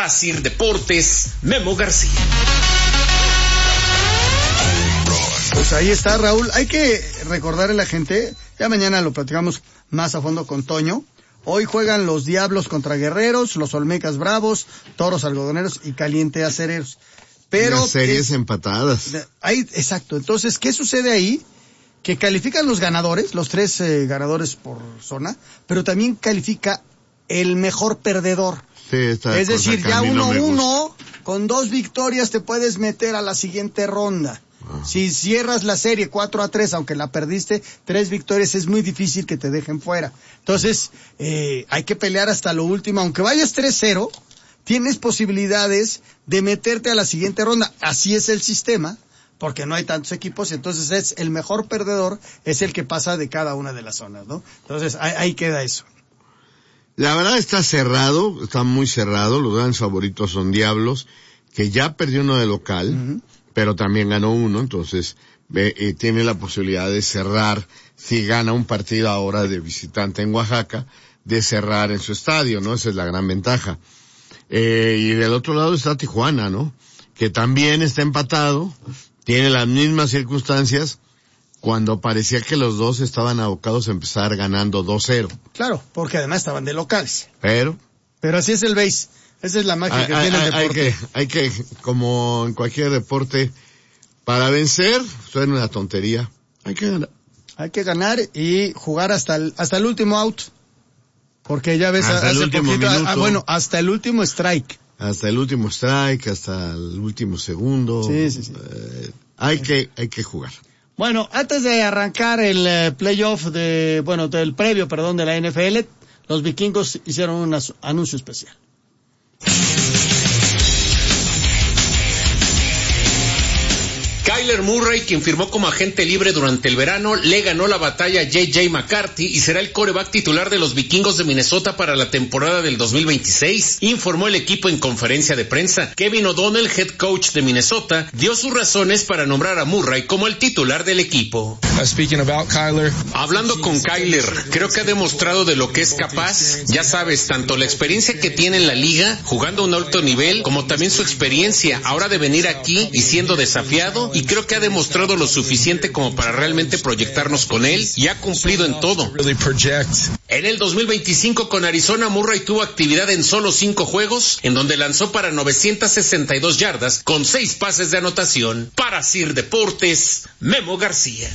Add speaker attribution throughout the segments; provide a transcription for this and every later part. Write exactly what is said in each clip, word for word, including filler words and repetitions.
Speaker 1: Para Sir Deportes, Memo García.
Speaker 2: Pues ahí está, Raúl. Hay que recordarle a la gente, ya mañana lo platicamos más a fondo con Toño. Hoy juegan los Diablos contra Guerreros, los Olmecas Bravos, Toros Algodoneros y Caliente Acereros. Pero
Speaker 3: las series
Speaker 2: es,
Speaker 3: empatadas.
Speaker 2: Ahí, exacto. Entonces, ¿qué sucede ahí? Que califican los ganadores, los tres eh, ganadores por zona, pero también califica el mejor perdedor.
Speaker 3: Sí, esta
Speaker 2: es decir, ya uno a
Speaker 3: no
Speaker 2: uno, con dos victorias te puedes meter a la siguiente ronda. Ah. Si cierras la serie cuatro a tres, aunque la perdiste, tres victorias, es muy difícil que te dejen fuera. Entonces, eh, hay que pelear hasta lo último. Aunque vayas tres cero, tienes posibilidades de meterte a la siguiente ronda. Así es el sistema, porque no hay tantos equipos, entonces es el mejor perdedor, es el que pasa de cada una de las zonas, ¿no? Entonces, ahí, ahí queda eso.
Speaker 3: La verdad está cerrado, está muy cerrado, los grandes favoritos son Diablos, que ya perdió uno de local, uh-huh. pero también ganó uno, entonces eh, eh, tiene la posibilidad de cerrar, si gana un partido ahora de visitante en Oaxaca, de cerrar en su estadio, ¿no? Esa es la gran ventaja. Eh, y del otro lado está Tijuana, ¿no? Que también está empatado, tiene las mismas circunstancias, cuando parecía que los dos estaban abocados a empezar ganando dos cero.
Speaker 2: Claro, porque además estaban de locales.
Speaker 3: Pero.
Speaker 2: Pero así es el base. Esa es la magia
Speaker 3: hay,
Speaker 2: que tiene el deporte.
Speaker 3: Hay que, hay que, como en cualquier deporte, para vencer, suena una tontería, hay que ganar.
Speaker 2: Hay que ganar y jugar hasta el, hasta el último out. Porque ya ves,
Speaker 3: hasta
Speaker 2: hace
Speaker 3: el último
Speaker 2: poquito,
Speaker 3: minuto.
Speaker 2: Ah, bueno, hasta el último strike.
Speaker 3: Hasta el último strike, hasta el último segundo.
Speaker 2: Sí, sí, sí.
Speaker 3: Eh, hay que, hay que jugar.
Speaker 2: Bueno, antes de arrancar el eh, playoff de, bueno, del previo, perdón, de la N F L, los vikingos hicieron un as- anuncio especial.
Speaker 1: Kyler Murray, quien firmó como agente libre durante el verano, le ganó la batalla a J J McCarthy y será el quarterback titular de los vikingos de Minnesota para la temporada del dos mil veintiséis, informó el equipo en conferencia de prensa. Kevin O'Donnell, head coach de Minnesota, dio sus razones para nombrar a Murray como el titular del equipo.
Speaker 4: Uh, speaking about Kyler.
Speaker 1: Hablando con Kyler, creo que ha demostrado de lo que es capaz. Ya sabes, tanto la experiencia que tiene en la liga, jugando a un alto nivel, como también su experiencia ahora de venir aquí y siendo desafiado, y creo que ha demostrado lo suficiente como para realmente proyectarnos con él y ha cumplido en todo. En el dos mil veinticinco con Arizona, Murray tuvo actividad en solo cinco juegos, en donde lanzó para novecientas sesenta y dos yardas con seis pases de anotación. Para Sir Deportes, Memo García.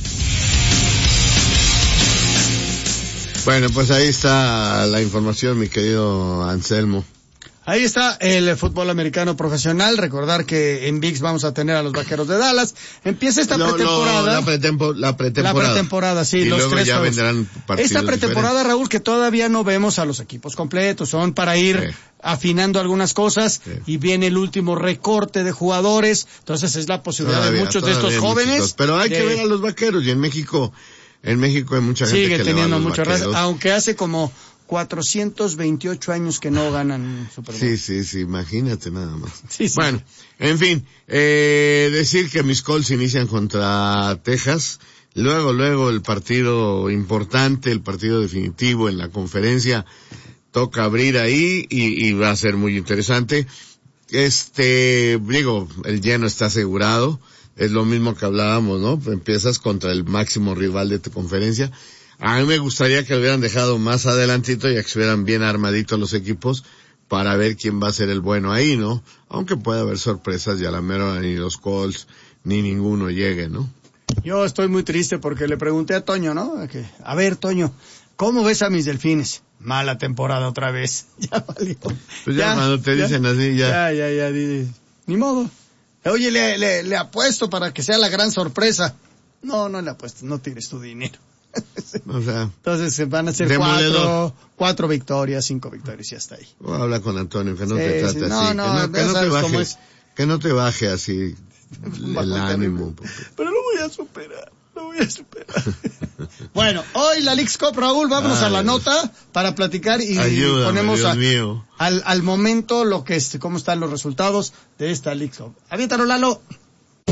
Speaker 3: Bueno, pues ahí está la información, mi querido Anselmo.
Speaker 2: Ahí está el fútbol americano profesional. Recordar que en V I X vamos a tener a los Vaqueros de Dallas. Empieza esta
Speaker 3: no,
Speaker 2: pretemporada.
Speaker 3: No, la, pretempo, la pretemporada.
Speaker 2: La pretemporada, sí.
Speaker 3: Y
Speaker 2: los
Speaker 3: luego
Speaker 2: tres
Speaker 3: ya
Speaker 2: juegos.
Speaker 3: vendrán partidos
Speaker 2: Esta pretemporada,
Speaker 3: diferentes.
Speaker 2: Raúl, que todavía no vemos a los equipos completos. Son para ir sí. afinando algunas cosas. Sí. Y viene el último recorte de jugadores. Entonces es la posibilidad todavía, de muchos de estos jóvenes. Muchos,
Speaker 3: pero hay
Speaker 2: de...
Speaker 3: que ver a los Vaqueros. Y en México, en México hay mucha gente
Speaker 2: Sigue
Speaker 3: que
Speaker 2: teniendo
Speaker 3: le va a los
Speaker 2: mucha raza.
Speaker 3: Vaqueros.
Speaker 2: Aunque hace como cuatrocientos veintiocho años que no ganan Super Bowl.
Speaker 3: Sí, sí, sí, imagínate nada más.
Speaker 2: Sí, sí.
Speaker 3: Bueno, en fin, eh, decir que mis Colts inician contra Texas, luego, luego el partido importante, el partido definitivo en la conferencia, toca abrir ahí y, y va a ser muy interesante. Este, digo, el lleno está asegurado, es lo mismo que hablábamos, ¿no? Empiezas contra el máximo rival de tu conferencia. A mí me gustaría que lo hubieran dejado más adelantito y que estuvieran bien armaditos los equipos para ver quién va a ser el bueno ahí, ¿no? Aunque puede haber sorpresas y a la mera ni los Colts ni ninguno llegue, ¿no?
Speaker 2: Yo estoy muy triste porque le pregunté a Toño, ¿no? Que, a ver, Toño, ¿cómo ves a mis Delfines? Mala temporada otra vez. Ya valió.
Speaker 3: Pues ya, ya cuando te ya, dicen así, ya.
Speaker 2: Ya, ya, ya, ni, ni modo. Oye, le, le, le apuesto para que sea la gran sorpresa. No, no le apuesto, no tires tu dinero.
Speaker 3: O sea,
Speaker 2: entonces van a ser cuatro, cuatro victorias, cinco victorias y hasta ahí.
Speaker 3: Oh, habla con Antonio, que no
Speaker 2: sí,
Speaker 3: te trate
Speaker 2: sí.
Speaker 3: así,
Speaker 2: no, no,
Speaker 3: que no, que no te baje, que no te baje así el ánimo.
Speaker 2: Pero lo voy a superar, lo voy a superar. Bueno, hoy la Leagues Cup, Raúl, vámonos Ay, a la nota para platicar y
Speaker 3: ayúdame,
Speaker 2: ponemos
Speaker 3: Dios
Speaker 2: a,
Speaker 3: mío.
Speaker 2: al, al momento lo que es, cómo están los resultados de esta Leagues Cup. Aviéntalo, Lalo.